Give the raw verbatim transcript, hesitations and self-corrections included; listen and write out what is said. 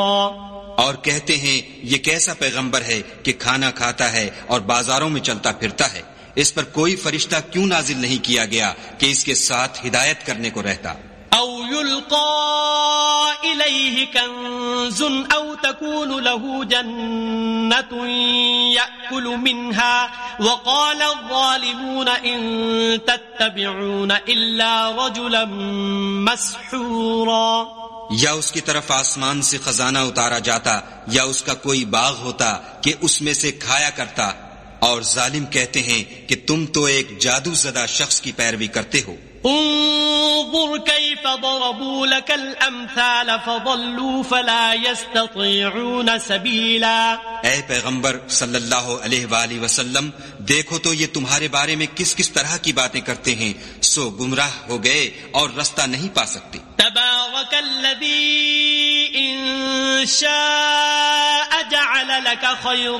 اور کہتے ہیں یہ کیسا پیغمبر ہے کہ کھانا کھاتا ہے اور بازاروں میں چلتا پھرتا ہے، اس پر کوئی فرشتہ کیوں نازل نہیں کیا گیا کہ اس کے ساتھ ہدایت کرنے کو رہتا؟ او یلقا الیہ کنز او تکون له جنت یأکل منها وقال الظالمون ان تتبعون الا رجلا مسحورا، یا اس کی طرف آسمان سے خزانہ اتارا جاتا یا اس کا کوئی باغ ہوتا کہ اس میں سے کھایا کرتا، اور ظالم کہتے ہیں کہ تم تو ایک جادو زدہ شخص کی پیروی کرتے ہو۔ انظر كيف ضربوا لك الامثال فضلوا فلا يستطيعون سبيلا، اے پیغمبر صلی اللہ علیہ وآلہ وسلم، دیکھو تو یہ تمہارے بارے میں کس کس طرح کی باتیں کرتے ہیں، سو گمراہ ہو گئے اور رستہ نہیں پا سکتے۔ تبارك الذي إن شاء جعل لك خيرا